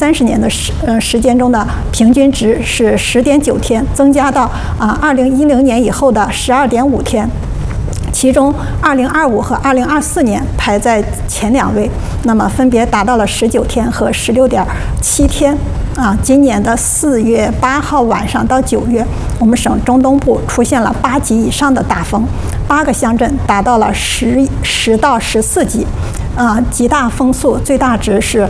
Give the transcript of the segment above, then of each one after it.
30年的时间中的平均值是10.9天，增加到2010年以后的12.5天。其中2025和2024年排在前2位，那么分别达到了19天和16.7天。今年的4月8号晚上到9月，我们省中东部出现了8级以上的大风，8个乡镇达到了10到14级。极大风速最大值是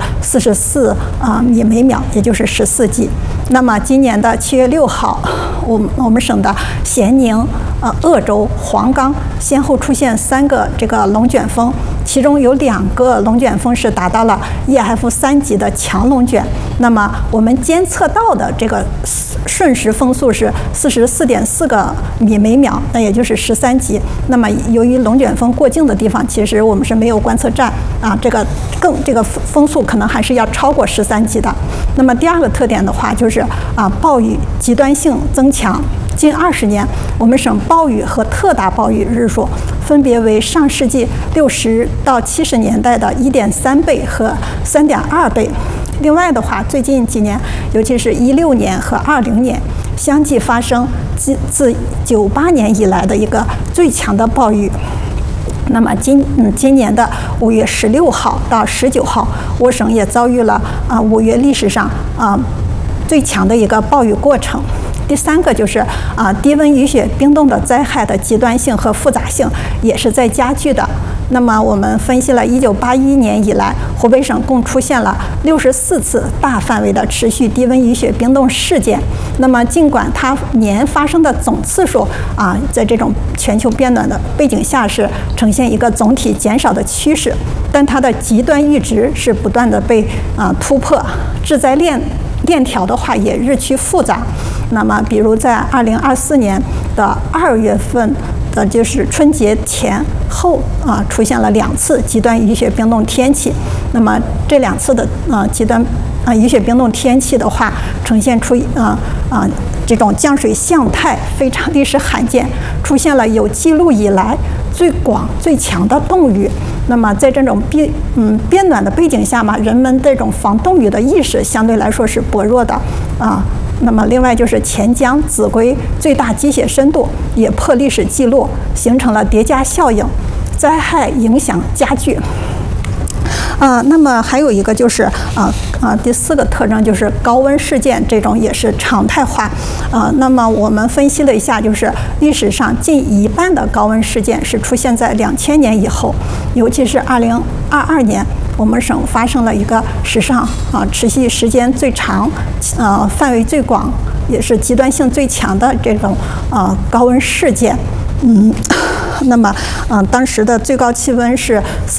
44米每秒，也就是14级。那么今年的7月6号，我们省的咸宁、鄂州、黄冈先后出现3个这个龙卷风，其中有2个龙卷风是达到了 EF3级的强龙卷。那么我们监测到的这个瞬时风速是44.4个米每秒，那也就是13级。那么由于龙卷风过境的地方，其实我们是没有观测站这个风速可能还是要超过13级的。那么第2个特点的话，就是暴雨极端性增强。近20年，我们省暴雨和特大暴雨日数分别为上世纪60到70年代的1.3倍和3.2倍。另外的话，最近几年，尤其是16年和20年，相继发生自98年以来的一个最强的暴雨。那么今年的5月16号到19号，我省也遭遇了5月历史上最强的一个暴雨过程。第3个就是低温雨雪冰冻的灾害的极端性和复杂性也是在加剧的。那么我们分析了1981年以来，湖北省共出现了64次大范围的持续低温雨雪冰冻事件。那么尽管它年发生的总次数在这种全球变暖的背景下是呈现一个总体减少的趋势，但它的极端阈值是不断的被突破，致灾链条的话也日趋复杂。那么比如在2024年的2月份的就是春节前后出现了2次极端雨雪冰冻天气。那么这2次的极端雨雪冰冻天气的话，呈现出这种降水象态非常历史罕见，出现了有记录以来最广最强的冻雨。那么在这种变暖的背景下嘛，人们这种防冻雨的意识相对来说是薄弱的那么另外就是钱江、秭归最大积雪深度也破历史记录，形成了叠加效应，灾害影响加剧。那么还有一个就是第4个特征就是高温事件，这种也是常态化。那么我们分析了一下，就是历史上近1半的高温事件是出现在2000年以后，尤其是2022年，我们省发生了一个史上持续时间最长、范围最广，也是极端性最强的这种高温事件。那么当时的最高气温是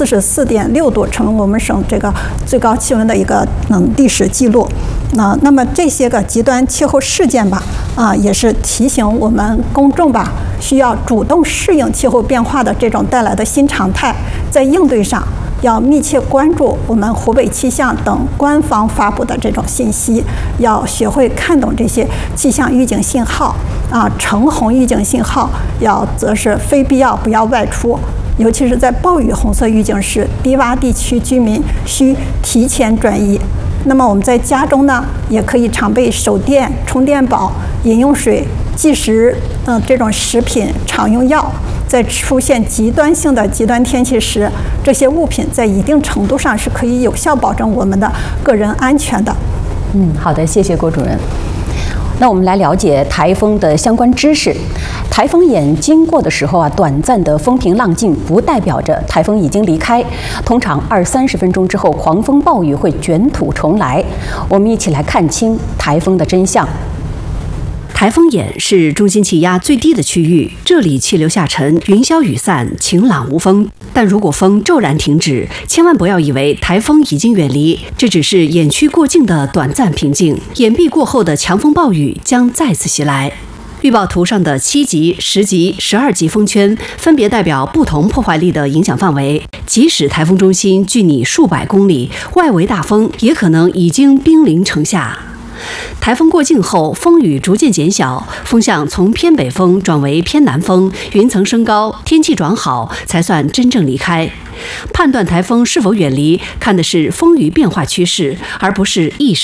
44.6度，成为我们省这个最高气温的一个历史记录。那么这些个极端气候事件吧，也是提醒我们公众吧，需要主动适应气候变化的这种带来的新常态，在应对上要密切关注我们湖北气象等官方发布的这种信息，要学会看懂这些气象预警信号橙红预警信号，则是非必要不要外出，尤其是在暴雨红色预警时，低洼地区居民需提前转移。那么我们在家中呢，也可以常备手电、充电宝、饮用水、即食这种食品、常用药。在出现极端性的极端天气时，这些物品在一定程度上是可以有效保证我们的个人安全的。 好的，谢谢郭主任。那我们来了解台风的相关知识。台风眼经过的时候短暂的风平浪静不代表着台风已经离开，通常20-30分钟之后，狂风暴雨会卷土重来。我们一起来看清台风的真相。 台风眼是中心气压最低的区域，这里气流下沉，云消雨散，晴朗无风。但如果风骤然停止，千万不要以为台风已经远离，这只是眼区过境的短暂平静，眼壁过后的强风暴雨将再次袭来。预报图上的7级、10级、12级风圈分别代表不同破坏力的影响范围，即使台风中心距你数百公里，外围大风也可能已经兵临城下。台风过境后，风雨逐渐减小，风向从偏北风转为偏南风，云层升高，天气转好，才算真正离开。判断台风是否远离，看的是风雨变化趋势，而不是一时